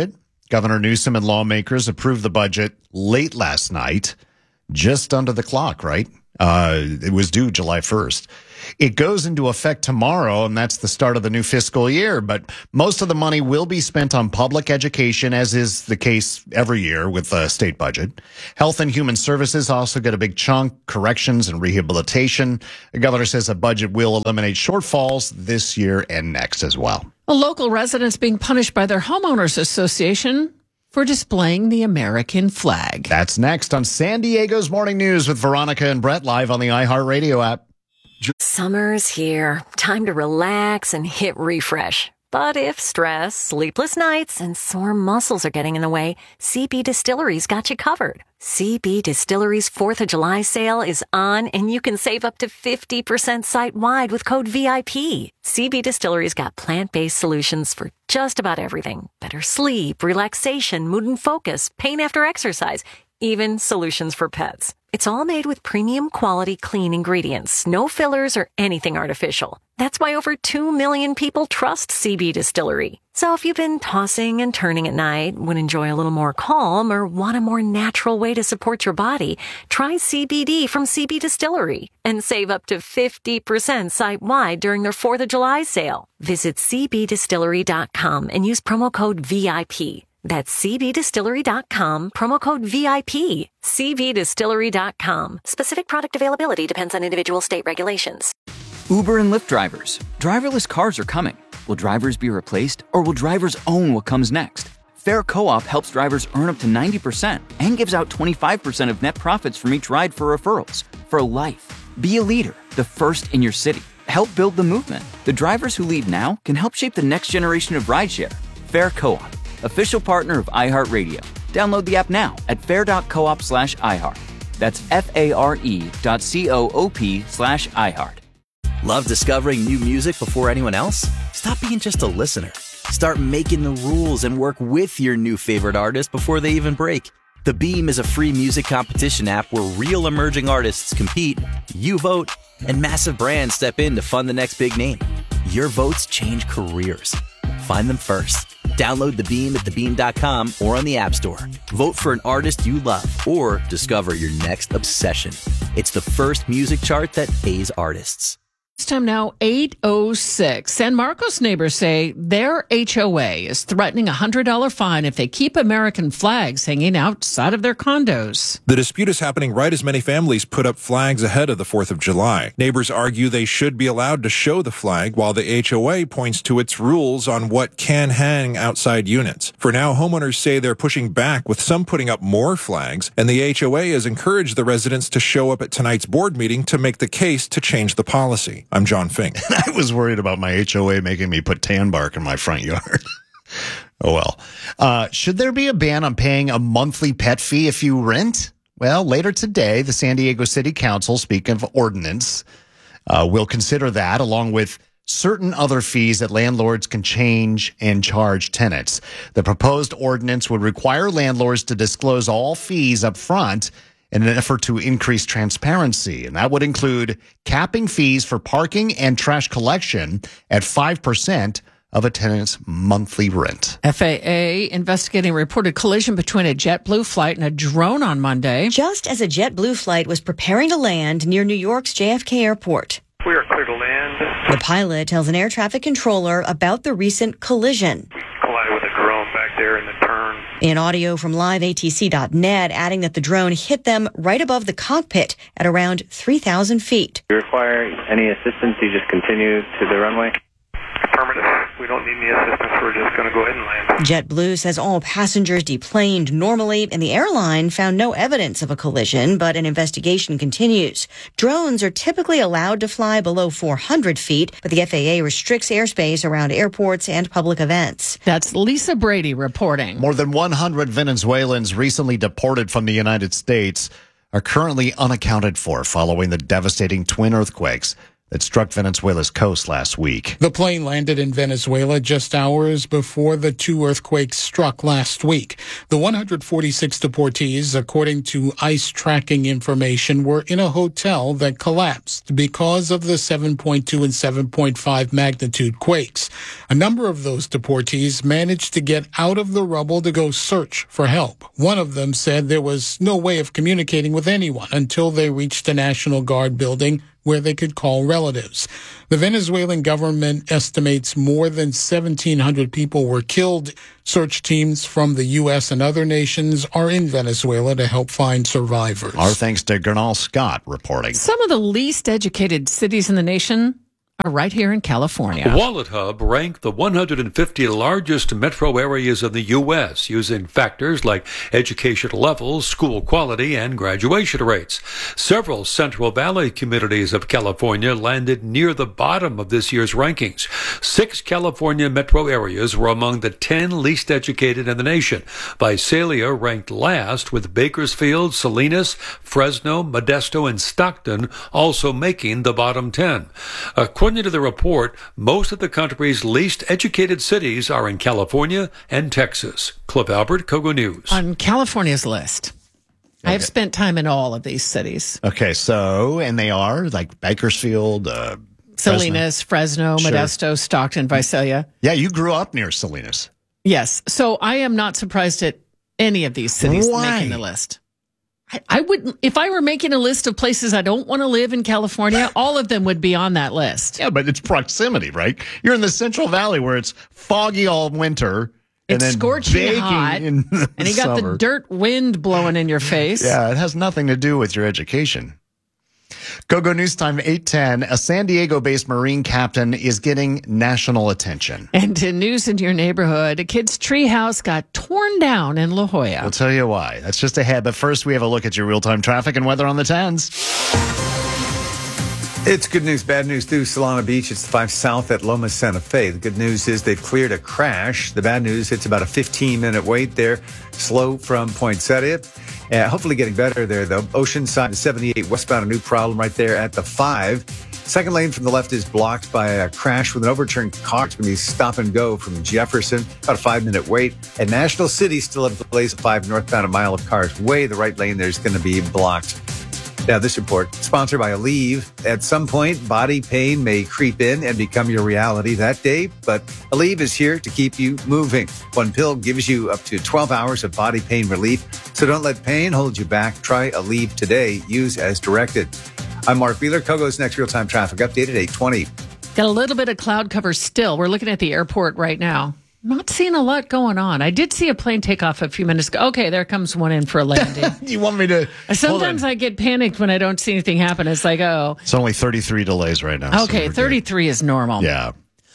Governor Newsom and lawmakers approved the budget late last night, just under the clock, right? It was due July 1st. It goes into effect tomorrow, and that's the start of the new fiscal year. But most of the money will be spent on public education, as is the case every year with the state budget. Health and Human Services also get a big chunk, corrections and rehabilitation. The governor says the budget will eliminate shortfalls this year and next as well. A local resident's being punished by their homeowners association for displaying the American flag. That's next on San Diego's Morning News with Veronica and Brett, live on the iHeartRadio app. Summer's here. Time to relax and hit refresh. But if stress, sleepless nights, and sore muscles are getting in the way, CB Distillery's got you covered. CB Distillery's 4th of July sale is on, and you can save up to 50% site-wide with code VIP. CB Distillery's got plant-based solutions for just about everything. Better sleep, relaxation, mood and focus, pain after exercise, even solutions for pets. It's all made with premium quality clean ingredients, no fillers or anything artificial. That's why over 2 million people trust CB Distillery. So if you've been tossing and turning at night, would enjoy a little more calm, or want a more natural way to support your body, try CBD from CB Distillery and save up to 50% site-wide during their 4th of July sale. Visit cbdistillery.com and use promo code VIP. That's cbdistillery.com, promo code VIP. cbdistillery.com. Specific product availability depends on individual state regulations. Uber and Lyft drivers. Driverless cars are coming. Will drivers be replaced, or will drivers own what comes next? Fair Co-op helps drivers earn up to 90% and gives out 25% of net profits from each ride for referrals. For life. Be a leader, the first in your city. Help build the movement. The drivers who lead now can help shape the next generation of rideshare. Fair Co-op. Official partner of iHeartRadio. Download the app now at fair.coop/iHeart. That's FARE.coop/iHeart. Love discovering new music before anyone else? Stop being just a listener. Start making the rules and work with your new favorite artist before they even break. The Beam is a free music competition app where real emerging artists compete, you vote, and massive brands step in to fund the next big name. Your votes change careers. Find them first. Download The Beam at thebeam.com or on the App Store. Vote for an artist you love or discover your next obsession. It's the first music chart that pays artists. It's time now, 8:06. San Marcos neighbors say their HOA is threatening a $100 fine if they keep American flags hanging outside of their condos. The dispute is happening right as many families put up flags ahead of the 4th of July. Neighbors argue they should be allowed to show the flag, while the HOA points to its rules on what can hang outside units. For now, homeowners say they're pushing back, with some putting up more flags, and the HOA has encouraged the residents to show up at tonight's board meeting to make the case to change the policy. I'm John Fink. I was worried about my HOA making me put tan bark in my front yard. Oh, well. Should there be a ban on paying a monthly pet fee if you rent? Well, later today, the San Diego City Council, speaking of ordinance, will consider that, along with certain other fees that landlords can change and charge tenants. The proposed ordinance would require landlords to disclose all fees up front in an effort to increase transparency. And that would include capping fees for parking and trash collection at 5% of a tenant's monthly rent. FAA investigating a reported collision between a JetBlue flight and a drone on Monday. Just as a JetBlue flight was preparing to land near New York's JFK Airport. We are clear to land. The pilot tells an air traffic controller about the recent collision. Collided with a drone back there in the turn. In audio from liveatc.net, adding that the drone hit them right above the cockpit at around 3,000 feet. If you require any assistance, you just continue to the runway. Affirmative. We don't need any assistance. We're just going to go ahead and land. JetBlue says all passengers deplaned normally, and the airline found no evidence of a collision, but an investigation continues. Drones are typically allowed to fly below 400 feet, but the FAA restricts airspace around airports and public events. That's Lisa Brady reporting. More than 100 Venezuelans recently deported from the United States are currently unaccounted for following the devastating twin earthquakes that struck Venezuela's coast last week. The plane landed in Venezuela just hours before the two earthquakes struck last week. The 146 deportees, according to ICE tracking information, were in a hotel that collapsed because of the 7.2 and 7.5 magnitude quakes. A number of those deportees managed to get out of the rubble to go search for help. One of them said there was no way of communicating with anyone until they reached the National Guard building where they could call relatives. The Venezuelan government estimates more than 1,700 people were killed. Search teams from the U.S. and other nations are in Venezuela to help find survivors. Our thanks to Gernal Scott reporting. Some of the least educated cities in the nation are right here in California. Wallet Hub ranked the 150 largest metro areas in the U.S. using factors like educational levels, school quality, and graduation rates. Several Central Valley communities of California landed near the bottom of this year's rankings. 6 California metro areas were among the 10 least educated in the nation. Visalia ranked last, with Bakersfield, Salinas, Fresno, Modesto, and Stockton also making the bottom 10. According to the report, most of the country's least educated cities are in California and Texas. Cliff Albert, KOGO News. On California's list, I have spent time in all of these cities. Okay, so, and they are like Bakersfield, Salinas, Fresno, Modesto, Stockton, Visalia. Yeah, you grew up near Salinas. Yes, so I am not surprised at any of these cities Why? making the list. I wouldn't, if I were making a list of places I don't want to live in California, all of them would be on that list. Yeah, but it's proximity, right? You're in the Central Valley where it's foggy all winter. It's and then scorching baking hot, in the and you got summer. the dirt wind blowing in your face. Yeah, it has nothing to do with your education. KOGO News Time 8:10. A San Diego-based Marine captain is getting national attention. And in news in your neighborhood, a kid's treehouse got torn down in La Jolla. We'll tell you why. That's just ahead. But first, we have a look at your real-time traffic and weather on the 10s. It's good news, bad news through Solana Beach. It's the 5 South at Loma Santa Fe. The good news is they've cleared a crash. The bad news, it's about a 15-minute wait there. Slow from Poinsettia. Hopefully getting better there, though. Oceanside, the 78 westbound, a new problem right there at the 5. Second lane from the left is blocked by a crash with an overturned car. It's going to be stop and go from Jefferson. About a 5-minute wait. At National City, still have delays of 5 northbound, a mile of cars way. The right lane there is going to be blocked. Now, this report, sponsored by Aleve. At some point, body pain may creep in and become your reality that day, but Aleve is here to keep you moving. One pill gives you up to 12 hours of body pain relief, so don't let pain hold you back. Try Aleve today. Use as directed. I'm Mark Wheeler. KOGO's next real-time traffic update at 8:20. Got a little bit of cloud cover still. We're looking at the airport right now. Not seeing a lot going on. I did see a plane take off a few minutes ago. Okay, there comes one in for a landing. You want me to? Sometimes I get panicked when I don't see anything happen. It's like, oh. It's only 33 delays right now. Okay, 33 is normal. Yeah.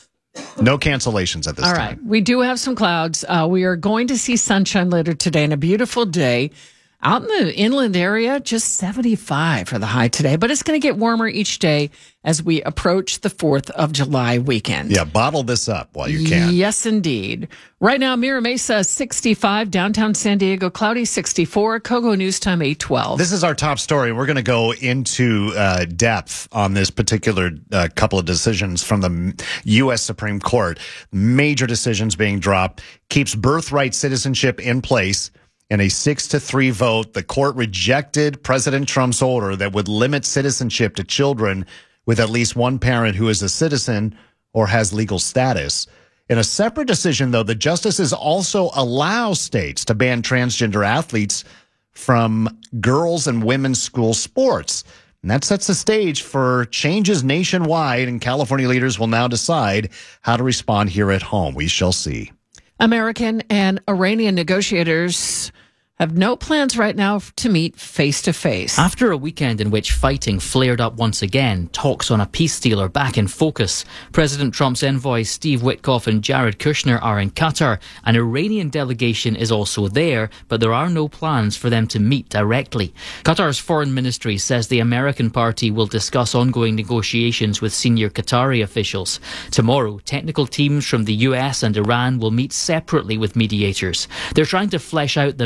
No cancellations at this All time. right. We do have some clouds. We are going to see sunshine later today and a beautiful day. Out in the inland area, just 75 for the high today, but it's going to get warmer each day as we approach the 4th of July weekend. Yeah, bottle this up while you can. Yes, indeed. Right now, Mira Mesa, 65, downtown San Diego, cloudy, 64, KOGO News Time, 8:12. This is our top story. We're going to go into depth on this particular couple of decisions from the U.S. Supreme Court. Major decisions being dropped. Keeps birthright citizenship in place. In a 6-3 vote, the court rejected President Trump's order that would limit citizenship to children with at least one parent who is a citizen or has legal status. In a separate decision, though, the justices also allow states to ban transgender athletes from girls' and women's school sports. And that sets the stage for changes nationwide, and California leaders will now decide how to respond here at home. We shall see. American and Iranian negotiators have no plans right now to meet face-to-face. After a weekend in which fighting flared up once again, talks on a peace deal are back in focus. President Trump's envoys Steve Witkoff and Jared Kushner are in Qatar. An Iranian delegation is also there, but there are no plans for them to meet directly. Qatar's foreign ministry says the American party will discuss ongoing negotiations with senior Qatari officials. Tomorrow, technical teams from the US and Iran will meet separately with mediators. They're trying to flesh out the memorandum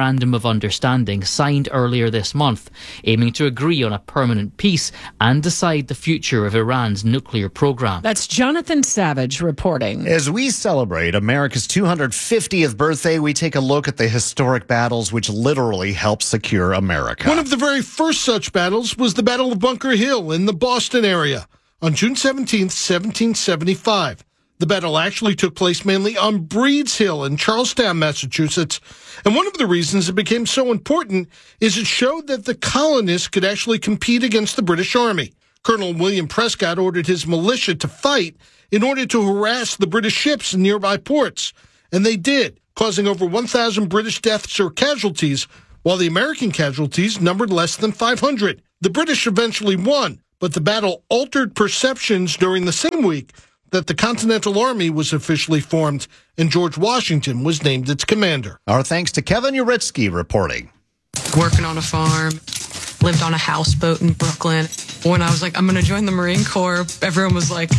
Memorandum of Understanding signed earlier this month, aiming to agree on a permanent peace and decide the future of Iran's nuclear program. That's Jonathan Savage reporting. As we celebrate America's 250th birthday, we take a look at the historic battles which literally helped secure America. One of the very first such battles was the Battle of Bunker Hill in the Boston area on June 17, 1775. The battle actually took place mainly on Breed's Hill in Charlestown, Massachusetts. And one of the reasons it became so important is it showed that the colonists could actually compete against the British Army. Colonel William Prescott ordered his militia to fight in order to harass the British ships in nearby ports. And they did, causing over 1,000 British deaths or casualties, while the American casualties numbered less than 500. The British eventually won, but the battle altered perceptions during the same week that the Continental Army was officially formed and George Washington was named its commander. Our thanks to Kevin Uritsky reporting. Working on a farm, lived on a houseboat in Brooklyn. When I was like, I'm going to join the Marine Corps, everyone was like,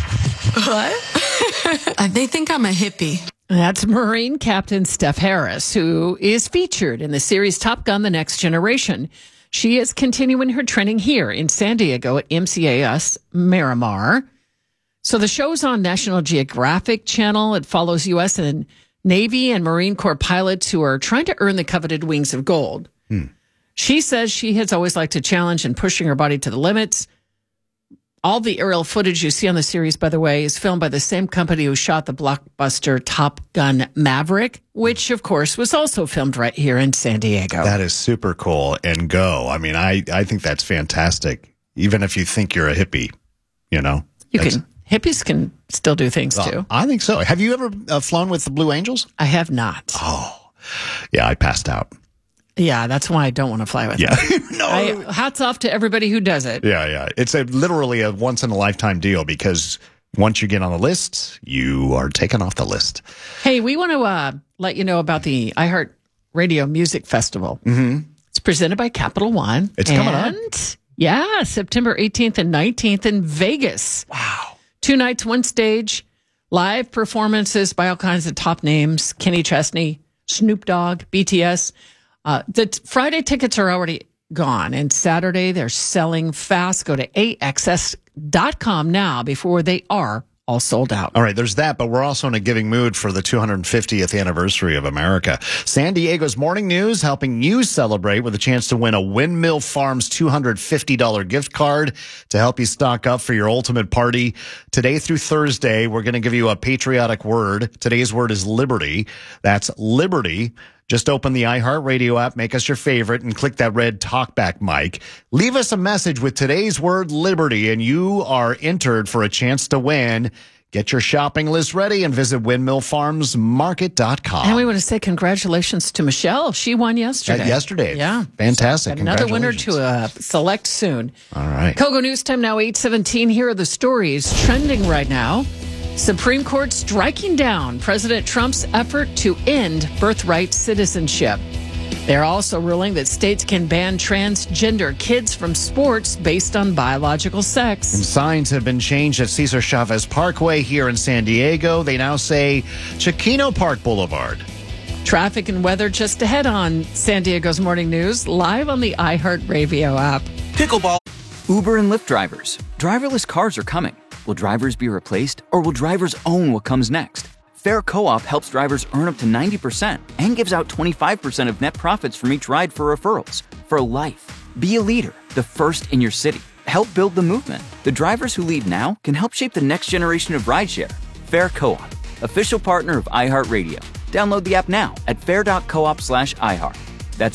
what? They think I'm a hippie. That's Marine Captain Steph Harris, who is featured in the series Top Gun: The Next Generation. She is continuing her training here in San Diego at MCAS Miramar. So the show's on National Geographic Channel. It follows U.S. and Navy and Marine Corps pilots who are trying to earn the coveted wings of gold. She says she has always liked to challenge and pushing her body to the limits. All the aerial footage you see on the series, by the way, is filmed by the same company who shot the blockbuster Top Gun Maverick, which, of course, was also filmed right here in San Diego. That is super cool. And go. I mean, I think that's fantastic. Even if you think you're a hippie, you know. Hippies can still do things, too. I think so. Have you ever flown with the Blue Angels? I have not. Oh, yeah, I passed out. Yeah, that's why I don't want to fly with them. Hats off to everybody who does it. Yeah. It's literally a once-in-a-lifetime deal because once you get on the list, you are taken off the list. Hey, we want to let you know about the iHeart Radio Music Festival. Mm-hmm. It's presented by Capital One. It's coming up. Yeah, September 18th and 19th in Vegas. Wow. 2 nights, 1 stage, live performances by all kinds of top names. Kenny Chesney, Snoop Dogg, BTS. The Friday tickets are already gone, and Saturday they're selling fast. Go to AXS.com now before they are all sold out. All right, there's that, but we're also in a giving mood for the 250th anniversary of America. San Diego's Morning News helping you celebrate with a chance to win a Windmill Farms $250 gift card to help you stock up for your ultimate party. Today through Thursday, we're going to give you a patriotic word. Today's word is liberty. That's liberty. Just open the iHeartRadio app, make us your favorite, and click that red talkback mic. Leave us a message with today's word, liberty, and you are entered for a chance to win. Get your shopping list ready and visit windmillfarmsmarket.com. And we want to say congratulations to Michelle. She won yesterday. Yeah. Fantastic. Another winner to select soon. All right. Kogo News Time now, 8:17. Here are the stories trending right now. Supreme Court striking down President Trump's effort to end birthright citizenship. They're also ruling that states can ban transgender kids from sports based on biological sex. And signs have been changed at Cesar Chavez Parkway here in San Diego. They now say Chiquino Park Boulevard. Traffic and weather just ahead on San Diego's Morning News, live on the iHeartRadio app. Pickleball. Uber and Lyft drivers. Driverless cars are coming. Will drivers be replaced, or will drivers own what comes next? Fair Co-op helps drivers earn up to 90% and gives out 25% of net profits from each ride for referrals. For life. Be a leader, the first in your city. Help build the movement. The drivers who lead now can help shape the next generation of rideshare. Fair Co-op, official partner of iHeartRadio. Download the app now at fair.coop/iHeart. That's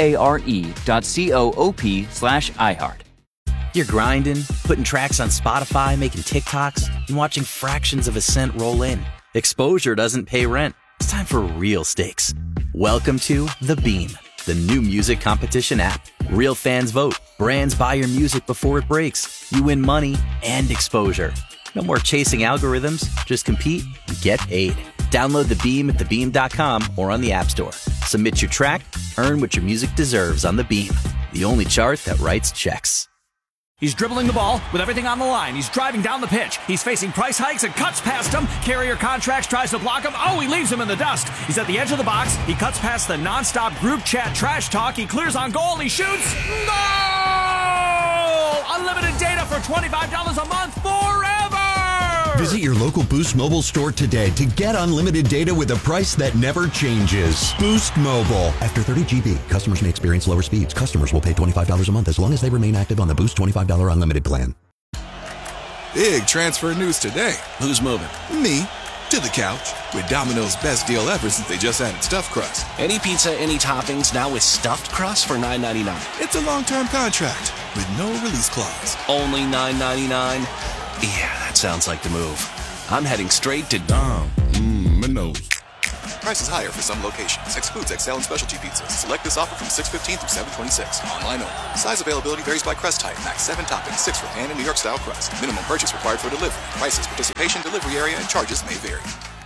FARE.coop/iHeart. You're grinding, putting tracks on Spotify, making TikToks, and watching fractions of a cent roll in. Exposure doesn't pay rent. It's time for real stakes. Welcome to The Beam, the new music competition app. Real fans vote. Brands buy your music before it breaks. You win money and exposure. No more chasing algorithms. Just compete and get paid. Download The Beam at thebeam.com or on the App Store. Submit your track, earn what your music deserves on The Beam, the only chart that writes checks. He's dribbling the ball with everything on the line. He's driving down the pitch. He's facing price hikes and cuts past him. Carrier Contracts tries to block him. Oh, he leaves him in the dust. He's at the edge of the box. He cuts past the nonstop group chat trash talk. He clears on goal. He shoots. Goal! Unlimited data for $25 a month forever! Visit your local Boost Mobile store today to get unlimited data with a price that never changes. Boost Mobile. After 30 GB, customers may experience lower speeds. Customers will pay $25 a month as long as they remain active on the Boost $25 unlimited plan. Big transfer news today. Who's moving? Me. To the couch. With Domino's best deal ever since they just added stuffed crust. Any pizza, any toppings, now with stuffed crust for $9.99. It's a long-term contract with no release clause. Only $9.99? Yeah, that sounds like the move. I'm heading straight to Domino's. Price is higher for some locations. Excludes XL and specialty pizzas. Select this offer from 6/15 through 7/26. Online only. Size availability varies by crust type. Max 7 toppings, 6 for pan and New York style crust. Minimum purchase required for delivery. Prices, participation, delivery area, and charges may vary.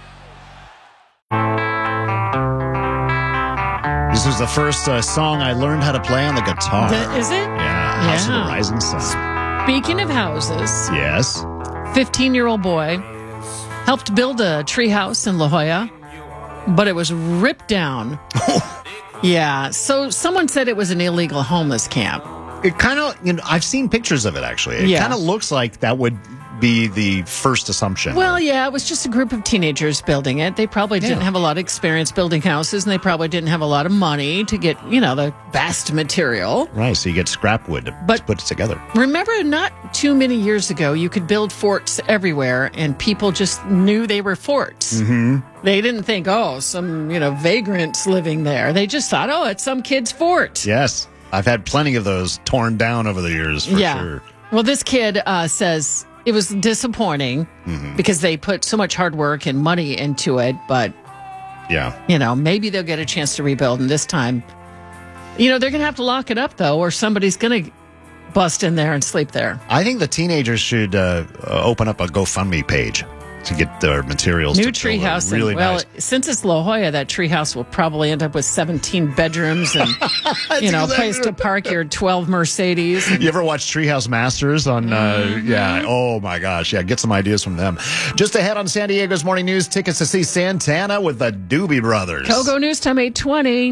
This was the first song I learned how to play on the guitar. Is it? Yeah, House of the Rising Sun. Speaking of houses, Yes. 15-year-old boy helped build a treehouse in La Jolla, but it was ripped down. Yeah, so someone said it was an illegal homeless camp. It kind of, I've seen pictures of it actually. It kind of looks like that would be the first assumption. Well, yeah, it was just a group of teenagers building it. They probably didn't have a lot of experience building houses, and they probably didn't have a lot of money to get, the best material. Right, so you get scrap wood to put it together. Remember, not too many years ago, you could build forts everywhere, and people just knew they were forts. Mm-hmm. They didn't think, some, vagrants living there. They just thought, it's some kid's fort. Yes, I've had plenty of those torn down over the years, for sure. Well, this kid says it was disappointing because they put so much hard work and money into it, but maybe they'll get a chance to rebuild. And this time, they're going to have to lock it up, though, or somebody's going to bust in there and sleep there. I think the teenagers should open up a GoFundMe page to get their materials. New to treehouse. really nice. Since it's La Jolla, that treehouse will probably end up with 17 bedrooms and, a place to park your 12 Mercedes. You ever watch Treehouse Masters on, oh my gosh. Yeah, get some ideas from them. Just ahead on San Diego's Morning News, tickets to see Santana with the Doobie Brothers. Kogo News Time 8:20.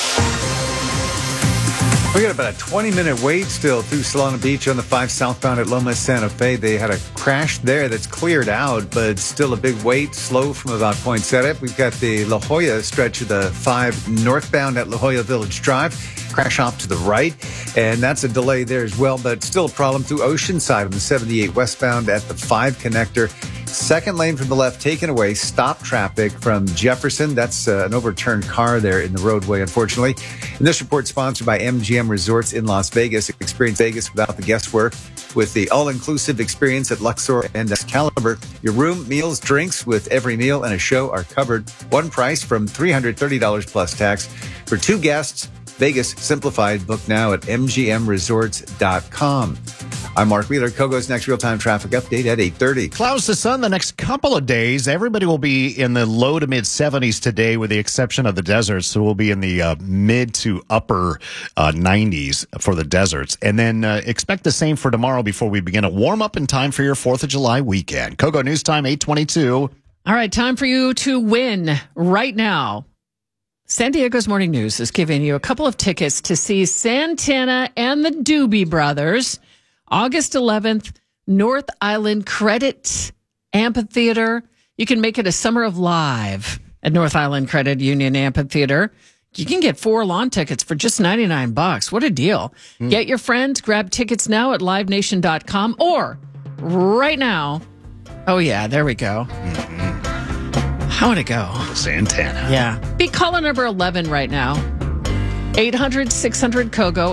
We got about a 20-minute wait still through Solana Beach on the 5 southbound at Loma Santa Fe. They had a crash there that's cleared out, but still a big wait, slow from about Point Setup. We've got the La Jolla stretch of the 5 northbound at La Jolla Village Drive. Crash off to the right, and that's a delay there as well, but still a problem through Oceanside on the 78 westbound at the 5 connector. Second lane from the left taken away. Stop traffic from Jefferson. That's an overturned car there in the roadway, unfortunately. And this report sponsored by MGM Resorts in Las Vegas. Experience Vegas without the guesswork with the all-inclusive experience at Luxor and Excalibur. Your room, meals, drinks with every meal and a show are covered. One price from $330 plus tax. For 2 guests, Vegas Simplified. Book now at mgmresorts.com. I'm Mark Wheeler. Kogo's next real-time traffic update at 8:30. Clouds to sun the next couple of days. Everybody will be in the low to mid 70s today, with the exception of the deserts. So we'll be in the mid to upper 90s for the deserts. And then expect the same for tomorrow before we begin a warm up in time for your 4th of July weekend. Kogo News Time 8:22. All right, time for you to win right now. San Diego's Morning News is giving you a couple of tickets to see Santana and the Doobie Brothers. August 11th, North Island Credit Amphitheater. You can make it a summer of live at North Island Credit Union Amphitheater. You can get 4 lawn tickets for just $99. What a deal. Get your friends, grab tickets now at livenation.com or right now. Oh, yeah, there we go. I want to go. Santana. Yeah. Be caller number 11 right now. 800-600-KOGO,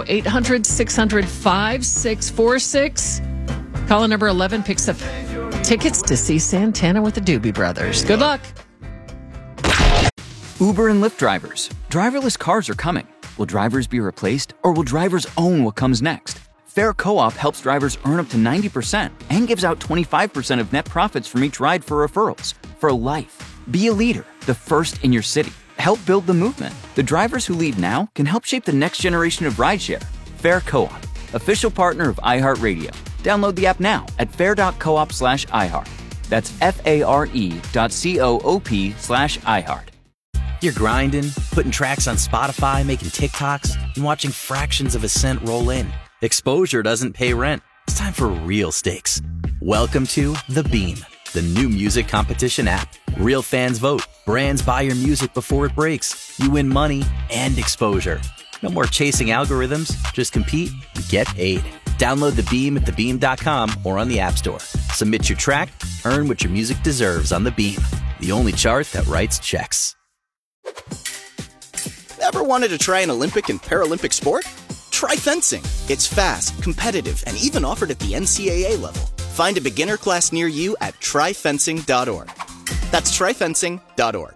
800-600-5646. Caller number 11 picks up tickets to see Santana with the Doobie Brothers. Good luck. Uber and Lyft drivers. Driverless cars are coming. Will drivers be replaced, or will drivers own what comes next? Fair Co-op helps drivers earn up to 90% and gives out 25% of net profits from each ride for referrals. For life. Be a leader, the first in your city. Help build the movement. The drivers who lead now can help shape the next generation of rideshare. Fair Co-op. official partner of iHeartRadio. Download the app now at fair.coop/iHeart. That's FARE.coop/iHeart. You're grinding, putting tracks on Spotify, making TikToks, and watching fractions of a cent roll in. Exposure doesn't pay rent. It's time for real stakes. Welcome to The Beam, the new music competition app. Real fans vote. Brands buy your music before it breaks. You win money and exposure. No more chasing algorithms. Just compete and get paid. Download The Beam at thebeam.com or on the App Store. Submit your track, earn what your music deserves on The Beam, the only chart that writes checks. Ever wanted to try an Olympic and Paralympic sport? Try fencing. It's fast, competitive, and even offered at the NCAA level. Find a beginner class near you at tryfencing.org. That's tryfencing.org.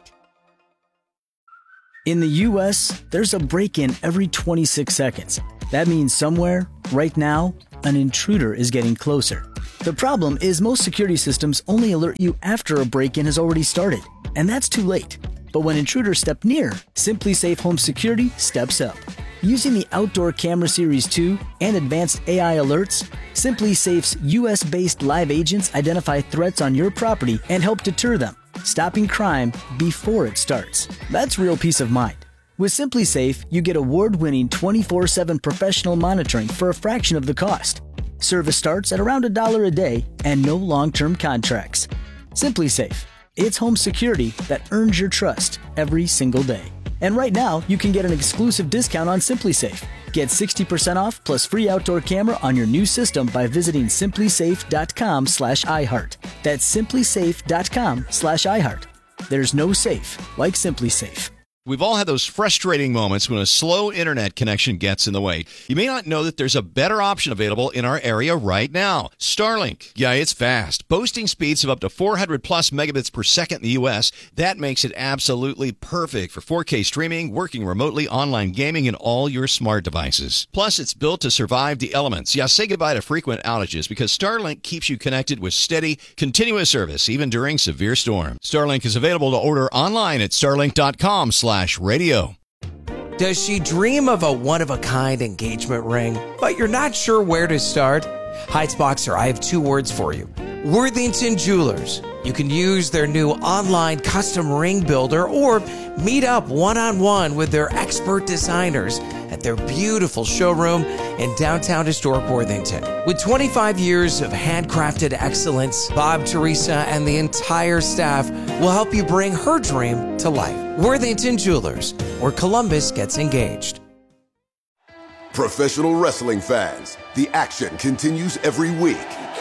In the U.S., there's a break-in every 26 seconds. That means somewhere, right now, an intruder is getting closer. The problem is most security systems only alert you after a break-in has already started, and that's too late. But when intruders step near, SimpliSafe Home Security steps up. Using the Outdoor Camera Series 2 and advanced AI alerts, SimpliSafe's US-based live agents identify threats on your property and help deter them, stopping crime before it starts. That's real peace of mind. With SimpliSafe, you get award-winning 24/7 professional monitoring for a fraction of the cost. Service starts at around $1 a day and no long-term contracts. SimpliSafe. It's home security that earns your trust every single day. And right now, you can get an exclusive discount on SimpliSafe. Get 60% off plus free outdoor camera on your new system by visiting simplisafe.com/iHeart. That's simplisafe.com/iHeart. There's no safe like SimpliSafe. We've all had those frustrating moments when a slow internet connection gets in the way. You may not know that there's a better option available in our area right now. Starlink. Yeah, it's fast. Boasting speeds of up to 400 plus megabits per second in the U.S. That makes it absolutely perfect for 4K streaming, working remotely, online gaming, and all your smart devices. Plus, it's built to survive the elements. Yeah, say goodbye to frequent outages because Starlink keeps you connected with steady, continuous service, even during severe storms. Starlink is available to order online at starlink.com/radio. Does she dream of a one-of-a-kind engagement ring, but you're not sure where to start? Heights Boxer, I have 2 words for you. Worthington Jewelers. You can use their new online custom ring builder or meet up one-on-one with their expert designers at their beautiful showroom in downtown historic Worthington. With 25 years of handcrafted excellence, Bob, Teresa, and the entire staff will help you bring her dream to life. Worthington Jewelers, where Columbus gets engaged. Professional wrestling fans, the action continues every week.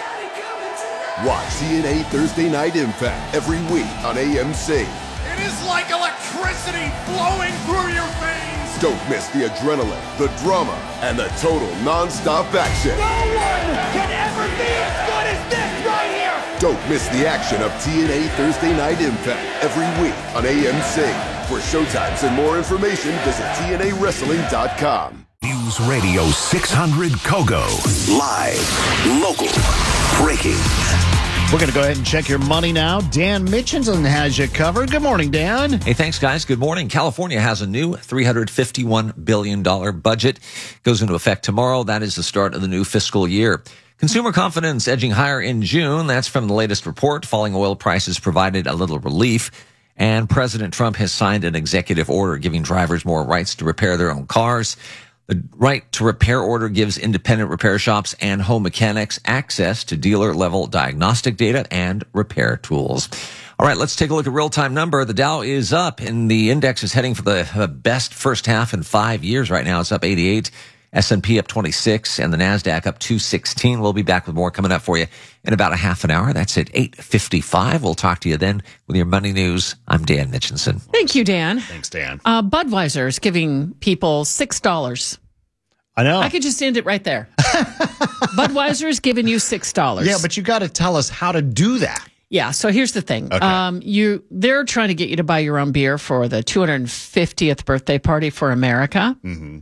Watch TNA Thursday Night Impact every week on AMC. It is like electricity flowing through your veins. Don't miss the adrenaline, the drama, and the total non-stop action. No one can ever be as good as this right here. Don't miss the action of TNA Thursday Night Impact every week on AMC. For showtimes and more information, visit TNAWrestling.com. News Radio 600 Kogo. Live, local, breaking. We're going to go ahead and check your money now. Dan Mitchinson has you covered. Good morning, Dan. Hey, thanks, guys. Good morning. California has a new $351 billion budget. Goes into effect tomorrow. That is the start of the new fiscal year. Consumer confidence edging higher in June. That's from the latest report. Falling oil prices provided a little relief. And President Trump has signed an executive order giving drivers more rights to repair their own cars. The right to repair order gives independent repair shops and home mechanics access to dealer-level diagnostic data and repair tools. All right, let's take a look at real-time number. The Dow is up, and the index is heading for the best first half in 5 years right now. It's up 88. S&P up 26, and the NASDAQ up 216. We'll be back with more coming up for you in about a half an hour. That's at 8:55. We'll talk to you then with your money news. I'm Dan Mitchinson. Thank you, Dan. Thanks, Dan. Budweiser is giving people $6. I know. I could just end it right there. Budweiser's giving you $6. Yeah, but you got to tell us how to do that. Yeah, so here's the thing. Okay. They're trying to get you to buy your own beer for the 250th birthday party for America. Mm-hmm.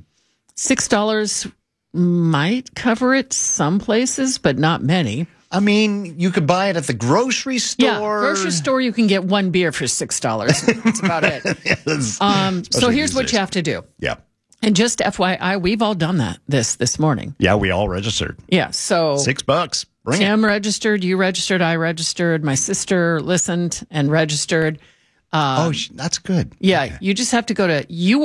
$6 might cover it some places, but not many. I mean, you could buy it at the grocery store. Yeah, grocery store, you can get one beer for $6. That's about it. Yes. So here's what you have to do. Yeah. And just FYI, we've all done that this morning. Yeah, we all registered. Yeah, so $6. Bring Tim registered, you registered, I registered, my sister listened and registered. That's good. Yeah, you just have to go to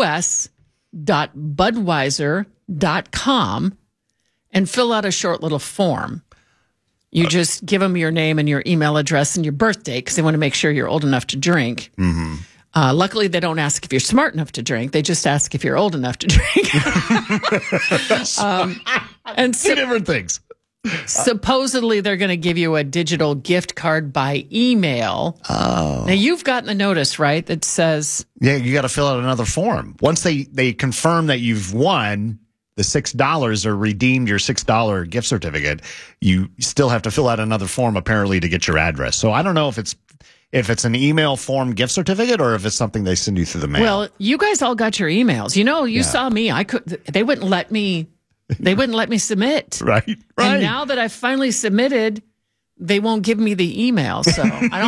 us.budweiser.com and fill out a short little form. You just give them your name and your email address and your birthday because they want to make sure you're old enough to drink. Mm-hmm. Luckily, they don't ask if you're smart enough to drink. They just ask if you're old enough to drink. And two different things. Supposedly, they're going to give you a digital gift card by email. Oh. Now, you've gotten a notice, right, that says... Yeah, you got to fill out another form. Once they confirm that you've won the $6 or redeemed your $6 gift certificate, you still have to fill out another form, apparently, to get your address. So I don't know if it's an email form gift certificate or if it's something they send you through the mail. Well, you guys all got your emails. You saw me. They wouldn't let me submit. Right. And now that I've finally submitted, they won't give me the email. So I don't